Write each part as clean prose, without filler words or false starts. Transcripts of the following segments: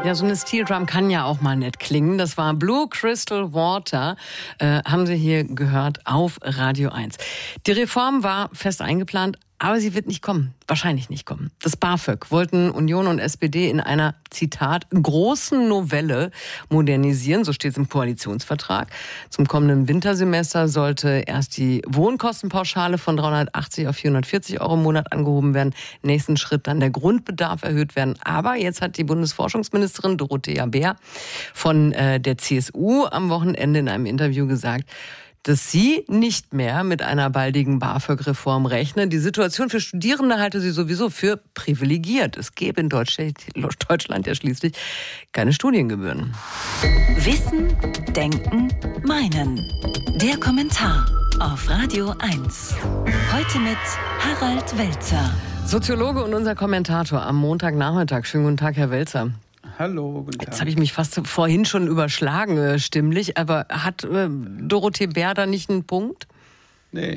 Ja, so eine Steel Drum kann ja auch mal nett klingen. Das war Blue Crystal Water, haben Sie hier gehört auf Radio 1. Die Reform war fest eingeplant, aber sie wird nicht kommen. Wahrscheinlich nicht kommen. Das BAföG wollten Union und SPD in einer, Zitat, großen Novelle modernisieren. So steht es im Koalitionsvertrag. Zum kommenden Wintersemester sollte erst die Wohnkostenpauschale von 380 auf 440 Euro im Monat angehoben werden. Im nächsten Schritt dann der Grundbedarf erhöht werden. Aber jetzt hat die Bundesforschungsministerin Dorothea Bär von der CSU am Wochenende in einem Interview gesagt, dass sie nicht mehr mit einer baldigen BAföG-Reform rechne. Die Situation für Studierende halte sie sowieso für privilegiert. Es gäbe in Deutschland ja schließlich keine Studiengebühren. Wissen, Denken, Meinen. Der Kommentar auf Radio 1. Heute mit Harald Welzer. Soziologe und unser Kommentator am Montagnachmittag. Schönen guten Tag, Herr Welzer. Hallo, guten Tag. Jetzt habe ich mich fast vorhin schon überschlagen, stimmlich. Aber hat Dorothee Bär da nicht einen Punkt? Nee.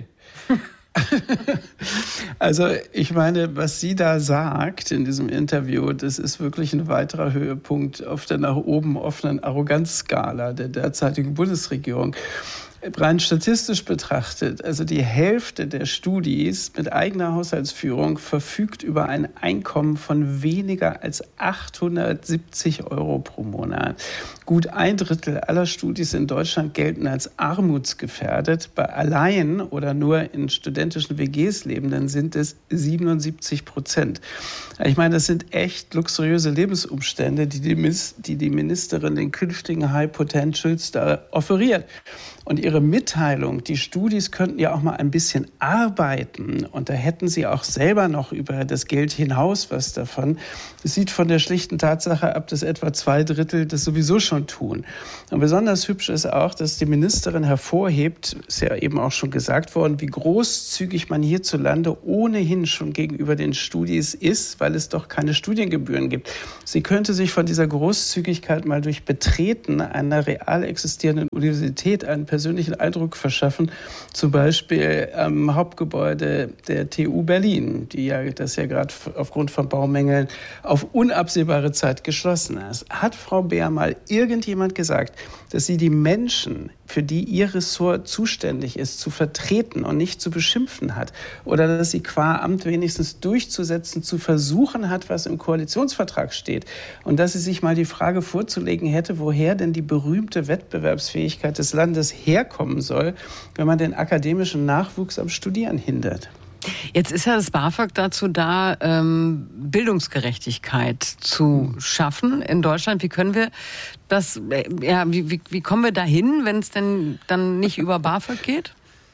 Also ich meine, was sie da sagt in diesem Interview, das ist wirklich ein weiterer Höhepunkt auf der nach oben offenen Arroganzskala der derzeitigen Bundesregierung. Rein statistisch betrachtet, also die Hälfte der Studis mit eigener Haushaltsführung verfügt über ein Einkommen von weniger als 870 Euro pro Monat. Gut ein Drittel aller Studis in Deutschland gelten als armutsgefährdet. Bei allein oder nur in studentischen WGs Lebenden sind es 77%. Ich meine, das sind echt luxuriöse Lebensumstände, die die Ministerin den künftigen High Potentials da offeriert. Und ihre Mitteilung, die Studis könnten ja auch mal ein bisschen arbeiten und da hätten sie auch selber noch über das Geld hinaus was davon. Das sieht von der schlichten Tatsache ab, dass etwa 2/3 das sowieso schon tun. Und besonders hübsch ist auch, dass die Ministerin hervorhebt, ist ja eben auch schon gesagt worden, wie großzügig man hierzulande ohnehin schon gegenüber den Studis ist, weil es doch keine Studiengebühren gibt. Sie könnte sich von dieser Großzügigkeit mal durch Betreten einer real existierenden Universität einen persönlichen Eindruck verschaffen, zum Beispiel am Hauptgebäude der TU Berlin, das ja gerade aufgrund von Baumängeln auf unabsehbare Zeit geschlossen ist. Hat Frau Bär mal irgendjemand gesagt, dass sie die Menschen, für die ihr Ressort zuständig ist, zu vertreten und nicht zu beschimpfen hat? Oder dass sie qua Amt wenigstens durchzusetzen, zu versuchen hat, was im Koalitionsvertrag steht? Und dass sie sich mal die Frage vorzulegen hätte, woher denn die berühmte Wettbewerbsfähigkeit des Landes herkommen soll, wenn man den akademischen Nachwuchs am Studieren hindert? Jetzt ist ja das BAföG dazu da, Bildungsgerechtigkeit zu schaffen in Deutschland. Wie können wir das, wie kommen wir dahin, wenn es denn dann nicht über BAföG geht?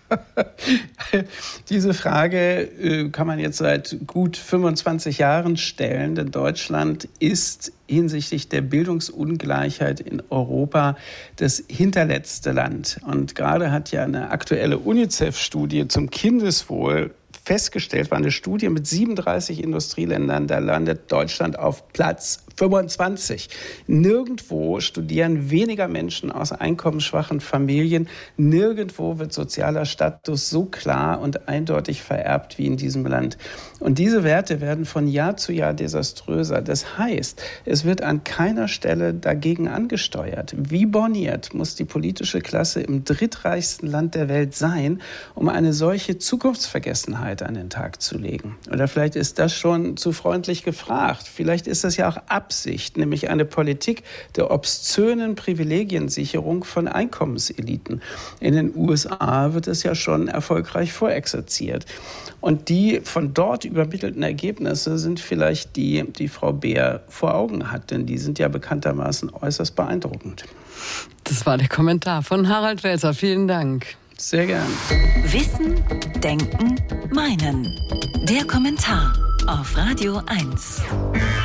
Diese Frage kann man jetzt seit gut 25 Jahren stellen, denn Deutschland ist hinsichtlich der Bildungsungleichheit in Europa das hinterletzte Land. Und gerade hat ja eine aktuelle UNICEF-Studie zum Kindeswohl festgestellt, war eine Studie mit 37 Industrieländern, da landet Deutschland auf Platz 25. Nirgendwo studieren weniger Menschen aus einkommensschwachen Familien. Nirgendwo wird sozialer Status so klar und eindeutig vererbt wie in diesem Land. Und diese Werte werden von Jahr zu Jahr desaströser. Das heißt, es wird an keiner Stelle dagegen angesteuert. Wie borniert muss die politische Klasse im drittreichsten Land der Welt sein, um eine solche Zukunftsvergessenheit an den Tag zu legen? Oder vielleicht ist das schon zu freundlich gefragt. Vielleicht ist das ja auch Absicht, nämlich eine Politik der obszönen Privilegiensicherung von Einkommenseliten. In den USA wird es ja schon erfolgreich vorexerziert. Und die von dort übermittelten Ergebnisse sind vielleicht die Frau Bär vor Augen hat, denn die sind ja bekanntermaßen äußerst beeindruckend. Das war der Kommentar von Harald Welzer. Vielen Dank. Sehr gern. Wissen, Denken, Meinen. Der Kommentar auf Radio 1.